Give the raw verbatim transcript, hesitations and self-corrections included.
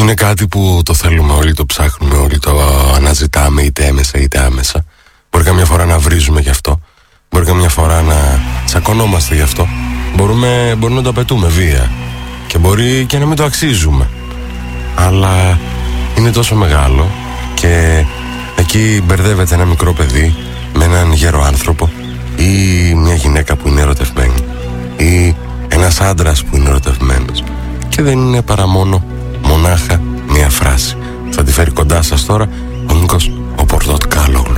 Είναι κάτι που το θέλουμε όλοι, το ψάχνουμε όλοι, το αναζητάμε είτε έμεσα είτε άμεσα. Μπορεί καμιά φορά να βρίζουμε γι' αυτό, μπορεί καμιά φορά να τσακωνόμαστε γι' αυτό. Μπορούμε, μπορεί να το απαιτούμε βία και μπορεί και να μην το αξίζουμε. Αλλά είναι τόσο μεγάλο και εκεί μπερδεύεται ένα μικρό παιδί με έναν γέρο άνθρωπο ή μια γυναίκα που είναι ερωτευμένη ή ένας άντρας που είναι ερωτευμένος και δεν είναι παρά μόνο μονάχα μια φράση. Θα τη φέρει κοντά σας τώρα ο Νίκος ο Πορτοκάλογλου.